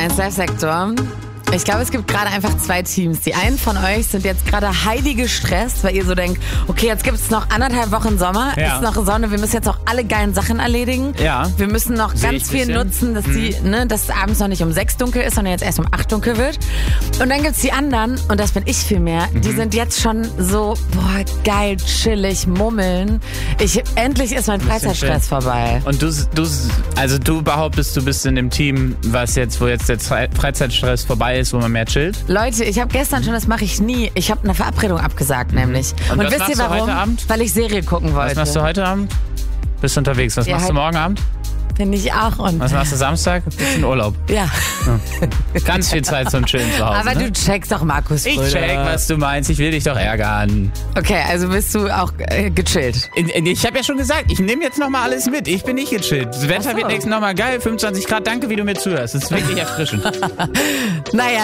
1 Live-Sektor. Ich glaube, es gibt gerade einfach 2 Teams. Die einen von euch sind jetzt gerade heilig gestresst, weil ihr so denkt, okay, jetzt gibt es noch 1,5 Wochen Sommer, ist noch Sonne, wir müssen jetzt auch alle geilen Sachen erledigen. Ja. Wir müssen noch ganz viel nutzen, dass dass es abends noch nicht um 6 dunkel ist, sondern jetzt erst um 8 dunkel wird. Und dann gibt's die anderen, und das bin ich vielmehr, die sind jetzt schon so, boah, geil, chillig, mummeln. Endlich ist mein Freizeitstress vorbei. Und du behauptest, du bist in dem Team, wo jetzt der Freizeitstress vorbei ist, wo man mehr chillt? Leute, ich habe gestern schon, das mache ich nie, ich habe eine Verabredung abgesagt nämlich. Und was wisst ihr warum? Heute Abend? Weil ich Serie gucken wollte. Was machst du heute Abend? Bist du unterwegs? Was machst du morgen Abend? Bin ich auch. Und was machst du Samstag? Bist du in Urlaub? Ja. Ganz viel Zeit zum Chillen zu Hause. Aber du checkst doch, Markus Schröder. Ich check, was du meinst. Ich will dich doch ärgern. Okay, also bist du auch gechillt. Ich habe ja schon gesagt, ich nehme jetzt nochmal alles mit. Ich bin nicht gechillt. Das Wetter wird nächstes nochmal geil. 25 Grad. Danke, wie du mir zuhörst. Das ist wirklich erfrischend. Naja.